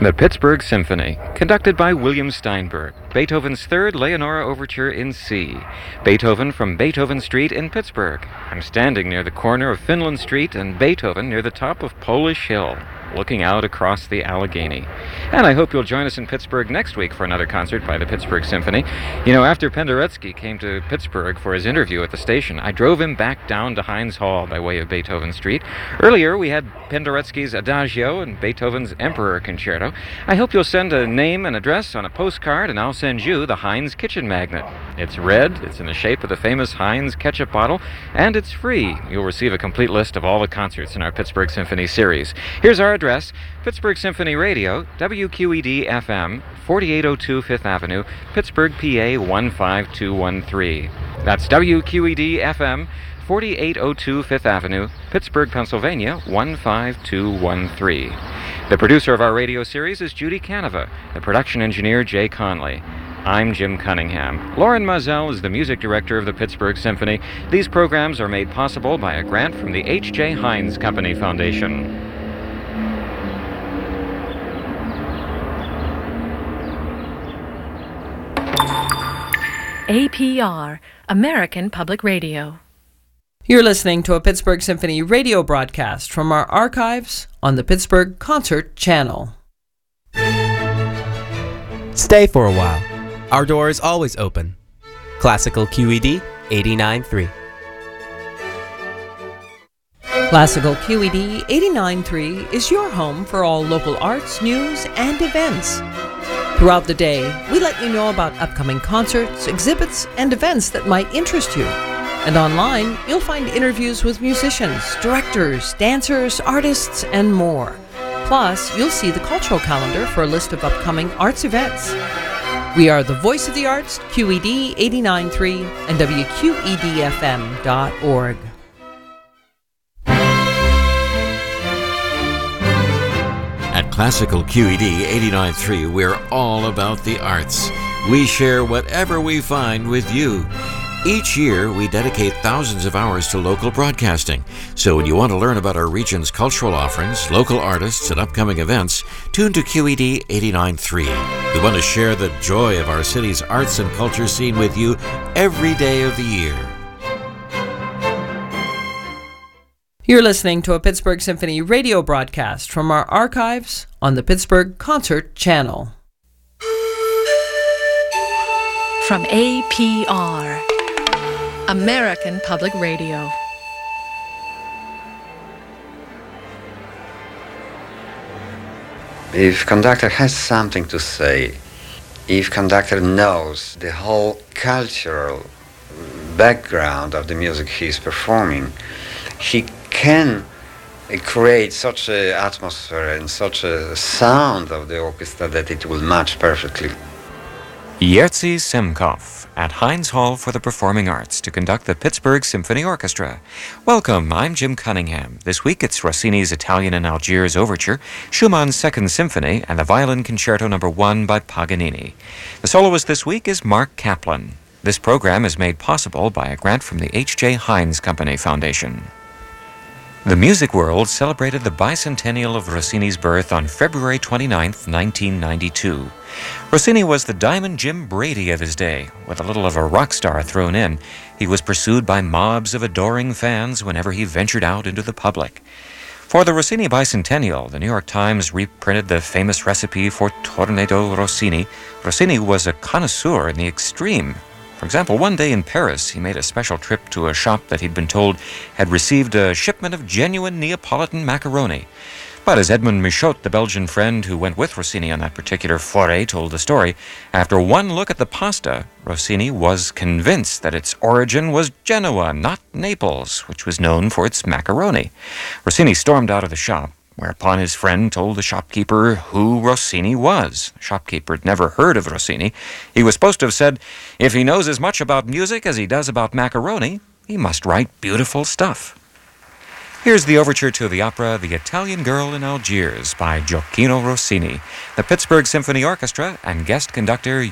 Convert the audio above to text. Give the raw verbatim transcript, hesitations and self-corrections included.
The Pittsburgh Symphony, conducted by William Steinberg, Beethoven's Third Leonora Overture in C. Beethoven from Beethoven Street in Pittsburgh. I'm standing near the corner of Finland Street and Beethoven near the top of Polish Hill, looking out across the Allegheny. And I hope you'll join us in Pittsburgh next week for another concert by the Pittsburgh Symphony. You know, after Penderecki came to Pittsburgh for his interview at the station, I drove him back down to Heinz Hall by way of Beethoven Street. Earlier, we had Penderecki's Adagio and Beethoven's Emperor Concerto. I hope you'll send a name and address on a postcard, and I'll send you the Heinz Kitchen Magnet. It's red, it's in the shape of the famous Heinz ketchup bottle, and it's free. You'll receive a complete list of all the concerts in our Pittsburgh Symphony series. Here's our address: Pittsburgh Symphony Radio, W Q E D F M, forty-eight oh two Fifth Avenue, Pittsburgh, P A one five two one three. That's W Q E D F M, forty-eight oh two Fifth Avenue, Pittsburgh, Pennsylvania, one five two one three. The producer of our radio series is Judy Canova, the production engineer Jay Conley. I'm Jim Cunningham. Lauren Mazel is the music director of the Pittsburgh Symphony. These programs are made possible by a grant from the H J. Heinz Company Foundation. A P R, American Public Radio. You're listening to a Pittsburgh Symphony radio broadcast from our archives on the Pittsburgh Concert Channel. Stay for a while. Our door is always open. Classical Q E D eighty-nine point three. Classical Q E D eighty-nine point three is your home for all local arts, news, and events. Throughout the day, we let you know about upcoming concerts, exhibits, and events that might interest you. And online, you'll find interviews with musicians, directors, dancers, artists, and more. Plus, you'll see the cultural calendar for a list of upcoming arts events. We are the voice of the arts, Q E D eighty-nine point three and W Q E D F M dot org. At Classical Q E D eighty-nine point three, we're all about the arts. We share whatever we find with you. Each year, we dedicate thousands of hours to local broadcasting. So when you want to learn about our region's cultural offerings, local artists, and upcoming events, tune to Q E D eighty-nine point three. We want to share the joy of our city's arts and culture scene with you every day of the year. You're listening to a Pittsburgh Symphony radio broadcast from our archives on the Pittsburgh Concert Channel. From A P R, American Public Radio. If conductor has something to say, if conductor knows the whole cultural background of the music he's performing, he can create such an atmosphere and such a sound of the orchestra that it will match perfectly. Jerzy Semkov at Heinz Hall for the Performing Arts to conduct the Pittsburgh Symphony Orchestra. Welcome, I'm Jim Cunningham. This week it's Rossini's Italian in Algiers Overture, Schumann's Second Symphony, and the Violin Concerto Number one by Paganini. The soloist this week is Mark Kaplan. This program is made possible by a grant from the H J. Heinz Company Foundation. The music world celebrated the bicentennial of Rossini's birth on February twenty-ninth, nineteen ninety-two. Rossini was the Diamond Jim Brady of his day, with a little of a rock star thrown in. He was pursued by mobs of adoring fans whenever he ventured out into the public. For the Rossini bicentennial, the New York Times reprinted the famous recipe for Tornado Rossini. Rossini was a connoisseur in the extreme. For example, one day in Paris, he made a special trip to a shop that he'd been told had received a shipment of genuine Neapolitan macaroni. But as Edmond Michaud, the Belgian friend who went with Rossini on that particular foray, told the story, after one look at the pasta, Rossini was convinced that its origin was Genoa, not Naples, which was known for its macaroni. Rossini stormed out of the shop, whereupon his friend told the shopkeeper who Rossini was. The shopkeeper had never heard of Rossini. He was supposed to have said, if he knows as much about music as he does about macaroni, he must write beautiful stuff. Here's the overture to the opera The Italian Girl in Algiers by Gioacchino Rossini, the Pittsburgh Symphony Orchestra, and guest conductor